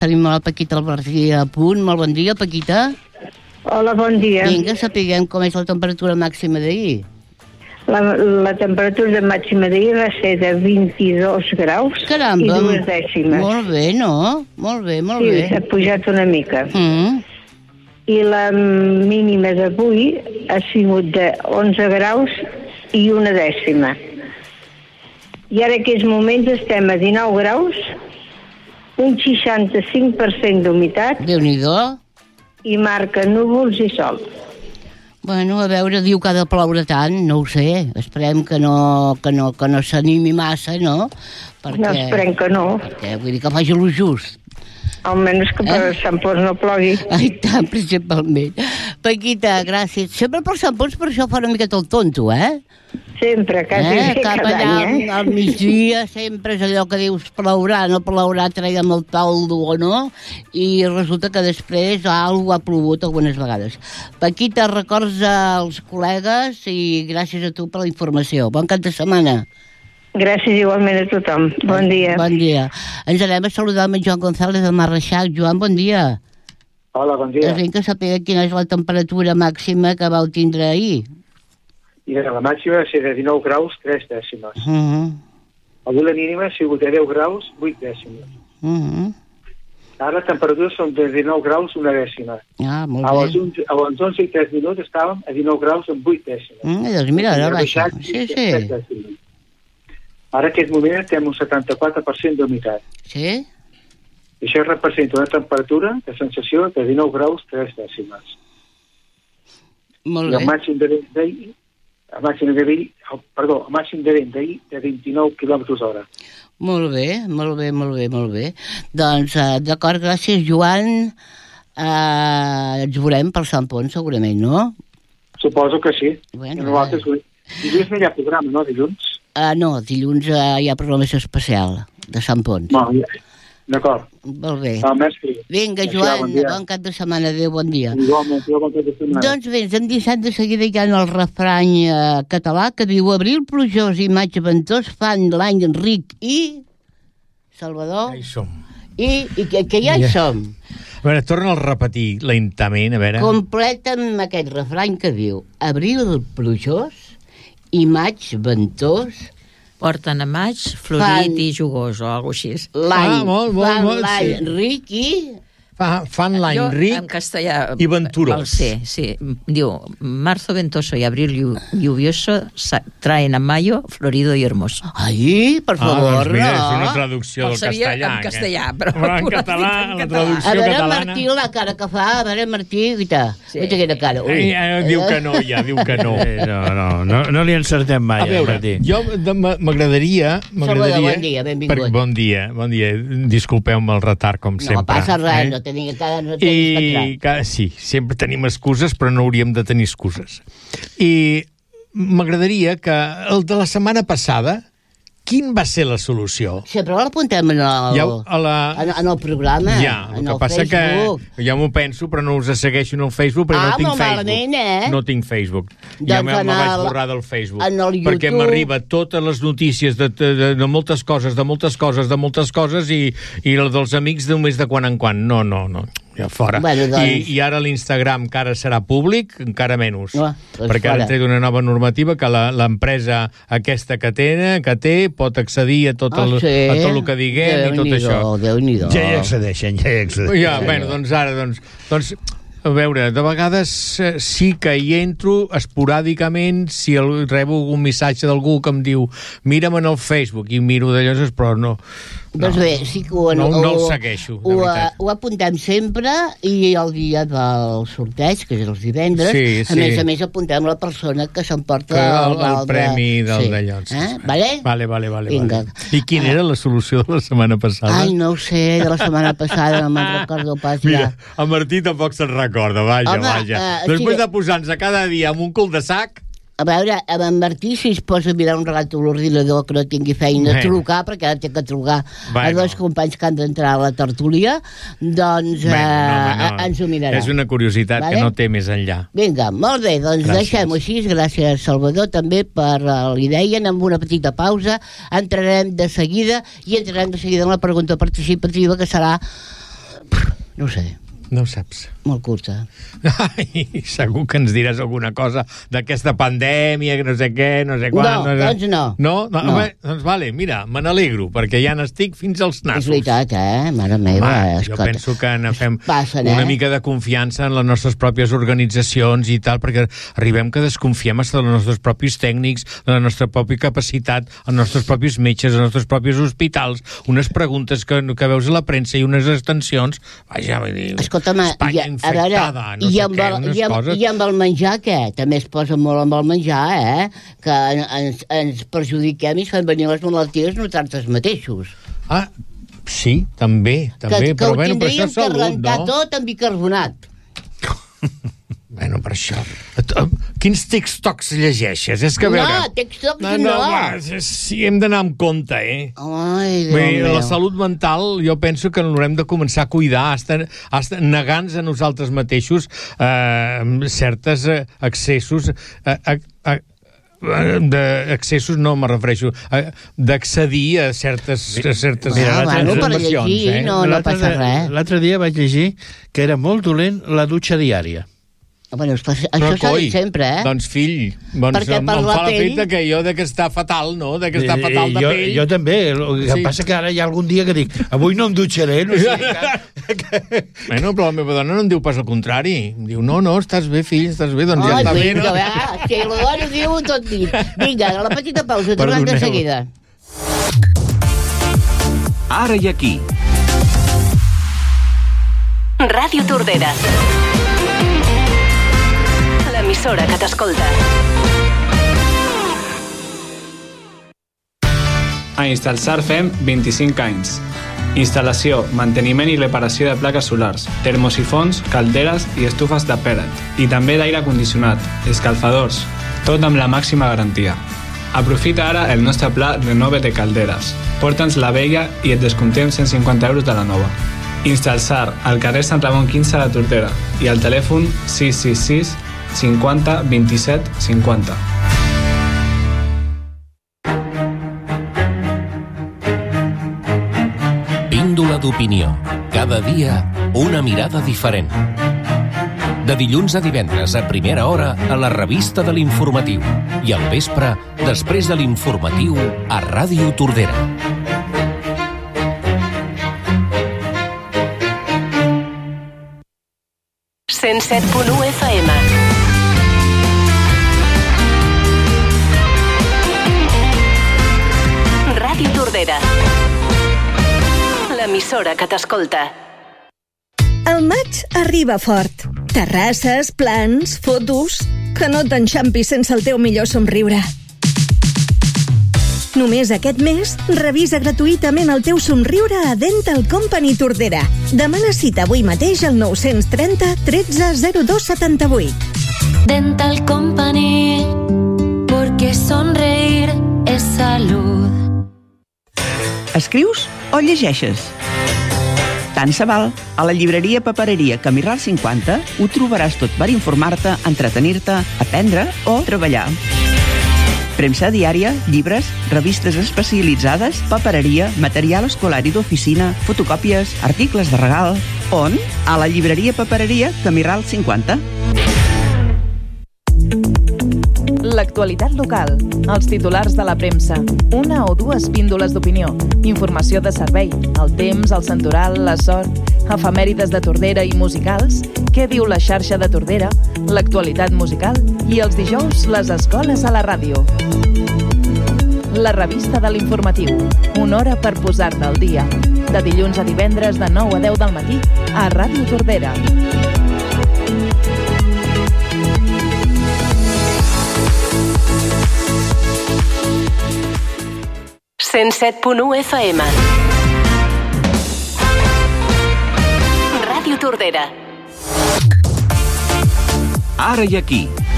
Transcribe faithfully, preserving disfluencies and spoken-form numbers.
Tenim la Paquita Albertí a punt. Molt bon dia, Paquita. Hola, bon dia. Vinga, sapiguem com és la temperatura màxima d'ahir. La, la temperatura màxima d'ahir va ser de vint-i-dos graus. Caramba, i dues dècimes. Molt bé, no? Molt bé, molt sí, bé. Sí, s'ha pujat una mica. Mm. I la mínima d'avui ha sigut de onze graus i una dècima. I ara, en aquests moments, estem a dinou graus, un seixanta-cinc per cent d'humitat. Déu-n'hi-do. I marca núvols i sol. Bueno, a veure, diu que ha de ploure tant, no ho sé. Esperem que no, que no, que no s'animi massa, no? Perquè, no, esperem que no. Perquè vull dir que faci el just. Almenys que per eh? Sant Pons no plogui. Ai, tant, principalment. Paquita, gràcies. Sempre per Sant Pons, per això fa una miqueta el tonto, eh? Sempre, quasi eh? cada Cap allà, any, eh? al migdia, sempre és allò que dius plourà, no plourà, traiem el toldo o no, i resulta que després alguna ha plogut algunes vegades. Paquita, records als col·legues i gràcies a tu per la informació. Bon cap de setmana. Gràcies igualment a tothom. Bon dia. Bon dia. Ens anem a saludar amb en Joan González de Marreixac. Joan, bon dia. Hola, bon dia. És que saber quina és la temperatura màxima que vau tindre ahir. I la màxima va ser de dinou graus, tres dècimes. Uh -huh. Avui la mínima ha sigut de deu graus, vuit dècimes. Uh -huh. Ara les temperatures són de dinou graus, una dècima. Ah, molt a bé. Les onze, a les onze i tres minuts estàvem a dinou graus amb vuit dècimes. Mm, doncs mira, ara baixa. Sí, sí. Ara, en aquest moment, estem un setanta-quatre per cent d'humitat. Sí? I això representa una temperatura de sensació de dinou graus, tres dècimes. Molt I bé. el màxim de vent d'ahir, el màxim de vent, perdó, el màxim de vent d'ahir de vint-i-nou quilòmetres hora. Molt bé, molt bé, molt bé, molt bé. Doncs, eh, d'acord, gràcies, Joan. Eh, ens veurem per Sant Pons, segurament, no? Suposo que sí. Bueno, nosaltres, eh. Dilluns no hi ha programa, no, dilluns? Uh, no, dilluns uh, hi ha programació especial de Sant Pons. No, ja. D'acord. Molt bé. Ah, merci. Vinga, Merci, Joan, bon, bon cap de setmana. Adéu, bon dia. Igualment, bon cap de setmana. Doncs bé, ens hem deixat de seguida ja en el refrany eh, català que diu abril plujós i maig ventós fan l'any ric i... Salvador? Ja hi som. I, i que, que ja hi Ja. som. A veure, torna a repetir lentament, a veure. Completa amb aquest refrany que diu abril plujós i maig ventós porten a maig florit i jugós o alguna cosa així. l'any, Ah, molt, molt, fan molt, l'any sí. ric i... Fa, fan l'any Jo, ric en castellà, i venturós. el sé, sí. Diu, marzo ventoso y abril llu- lluvioso sa- traen a mayo florido y hermoso. Ai, per Ah, favor, doncs mira, és no. una traducció El del sabia castellà. en castellà, aquest. però en ho ha català, dit en la català. traducció A veure, catalana. Martí, la cara que fa, a veure, Martí, guita, Sí. guita quina cara. Ui. Ai, ai, diu que no, ja, diu que no. Eh, no, no, no, no li encertem mai. A veure, Martí. jo de- m- m'agradaria... m'agradaria- bon dia, benvingut. Per, bon dia, bon dia. Disculpeu-me el retard, com No sempre. passa res, eh? no tenia cara, no tenia I que, sí, sempre tenim excuses, però no hauríem de tenir excuses. I m'agradaria que el de la setmana passada, quin va ser la solució? Sí, però l'apuntem en, el, Ja, a la... en, en el programa, Ja, el en que el passa Facebook. que jo m'ho penso, però no us segueixo en el Facebook, perquè Ah, no tinc molt Facebook. malament, eh? No tinc Facebook. Ja Doncs me, en me vaig el- borrar del Facebook. en el Perquè YouTube- m'arriba totes les notícies de, de, de, de moltes coses, de moltes coses, de moltes coses, i, i el dels amics només de quan en quan. No, no, no. Ja fora. Bueno, doncs- I, I ara l'Instagram, que ara serà públic, encara menys. No, doncs perquè ara fora. han tret una nova normativa que la- l'empresa aquesta que té, que té pot accedir a tot, el, Ah, sí? a tot el que diguem i tot Déu-n'hi-do, això. Déu-n'hi-do. Ja hi accedeixen, ja hi accedeixen. Ja, bueno, doncs ara, doncs, doncs, a veure, de vegades eh, sí que hi entro esporàdicament si el, rebo algun missatge d'algú que em diu mira'm en el Facebook i miro d'allò, però no. Doncs no. bé, sí que ho, No- no el ho- segueixo, de ho, veritat. ho apuntem sempre i el dia del sorteig, que és els divendres, Sí, a sí. més a més apuntem la persona que s'emporta Que el, el val de- premi del sí. d'allò. Sí, Eh? sí. Vale? Vale, vale, vale. Vinga. vale. I quina era la solució de la setmana passada? Ai, no ho sé, de la setmana passada no me'n recordo pas Mira, ja. el Martí tampoc se'n recorda, vaja, Home, vaja. eh, Després sí. de posar-nos cada dia amb un cul de sac... A veure, amb en Martí, si es posa a mirar un relat a l'ordinador que no tingui feina a Bueno. trucar, perquè ara té que trucar Bueno. a dos companys que han d'entrar a la tertúlia, doncs Bueno, eh, no, home, no. ens ho mirarà. És una curiositat Vale? que no té més enllà. Vinga, molt bé, doncs Gràcies. deixem-ho així. Gràcies, Salvador, també per uh, l'idea. Amb una petita pausa entrarem de seguida i entrarem de seguida en la pregunta participativa, que serà No ho sé. No ho saps. Molt curta. Ai, segur que ens diràs alguna cosa d'aquesta pandèmia, que no sé què, no sé quan... No, no sé... doncs no. No? no, no. Bé, doncs vale, mira, me n'alegro, perquè ja n'estic fins als nassos. És veritat, eh? Mare meva. Va, jo escolta. penso que agafem Passen, una eh? mica de confiança en les nostres pròpies organitzacions i tal, perquè arribem que desconfiem fins dels nostres propis tècnics, de la nostra pròpia capacitat, els nostres propis metges, els nostres propis hospitals, unes preguntes que, que veus a la premsa i unes extensions, vaja, vull dir, escolta'm, Espanya i, infectada, veure, no i sé amb què, el, unes i amb, coses... I amb el menjar, què? També es posa molt amb el menjar, eh? Que ens, ens perjudiquem i ens fan venir les malalties nosaltres mateixos. Ah, sí, també, també, que, però que bueno, per això tindríem és que salut, rentar no? tot amb bicarbonat. Bueno, per això... Quins TikToks llegeixes? És que, a No, veure... TikToks no. no. Va, sí, hem d'anar amb compte, eh? Ai, Déu Bé, meu. la salut mental jo penso que l'haurem de començar a cuidar, hasta, hasta negant-nos a nosaltres mateixos eh, certes eh, accessos... Eh, eh, eh, d'accessos no me refereixo d'accedir a certes, a certes Mira, bueno, per informacions, llegir, eh? no, no passa res. L'altre dia vaig llegir que era molt dolent la dutxa diària. Bueno, això s'ha dit sempre, eh? Doncs, fill, doncs Perquè em, per em la fa pell- l'efecte que jo de que està fatal, no? De que està fatal de jo, pell. jo també. El que Sí. passa que ara hi ha algun dia que dic avui no em dutxaré, no sé. Que... Bueno, però la meva dona no em diu pas el contrari. Em diu, no, no, estàs bé, fill, estàs bé, doncs ja Ai, està bé, vinga, no? va, si la dona diu tot dit. Vinga, a la petita pausa, tornem de Perdoneu. seguida. Ara i aquí. Ràdio Tordera. L'emissora que t'escolta. A Instalsar fem vint-i-cinc anys. Instal·lació, manteniment i reparació de plaques solars, termosifons, calderes i estufes de pellet. I també d'aire condicionat, escalfadors, tot amb la màxima garantia. Aprofita ara el nostre pla Renove de calderes. Porta'ns la vella i et descomptem cent cinquanta euros de la nova. Instalsar, al carrer Sant Ramon quinze de Tordera i al telèfon sis sis sis cinquanta vint-i-set cinquanta. Píndola d'opinió. Cada dia una mirada diferent. De dilluns a divendres a primera hora a la revista de l'Informatiu i al vespre, després de l'Informatiu, a Ràdio Tordera. cent set punt u F M. Ràdio Tordera. L'emissora que t'escolta. El maig arriba fort. Terrasses, plans, fotos... Que no t'enxampis sense el teu millor somriure. Només aquest mes, revisa gratuïtament el teu somriure a Dental Company Tordera. Demana cita avui mateix al nou trenta tretze zero dos setanta-vuit. Dental Company, porque sonreír es salud. Escrius o llegeixes? Tant se val. A la llibreria Papereria Camí Ral cinquanta ho trobaràs tot per informar-te, entretenir-te, aprendre o treballar. Premsa diària, llibres, revistes especialitzades, papereria, material escolar i d'oficina, fotocòpies, articles de regal... On? A la llibreria Papereria Camí Ral cinquanta. L'actualitat local, els titulars de la premsa, una o dues píndoles d'opinió, informació de servei, el temps, el santoral, la sort, efemèrides de Tordera i musicals, què diu la xarxa de Tordera, l'actualitat musical i els dijous les escoles a la ràdio. La revista de l'Informatiu, una hora per posar-te al dia. De dilluns a divendres de nou a deu del matí a Ràdio Tordera. cent set punt u F M. Ràdio Tordera. Ara i aquí,